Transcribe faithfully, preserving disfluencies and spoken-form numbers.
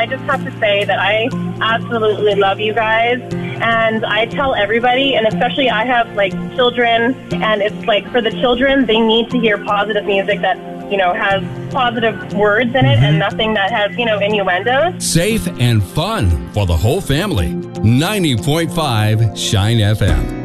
I just have to say that I absolutely love you guys. And I tell everybody, and especially I have, like, children, and it's like for the children, they need to hear positive music that, you know, has positive words in it, mm-hmm. and nothing that has, you know, innuendos. Safe and fun for the whole family. ninety point five Shine F M.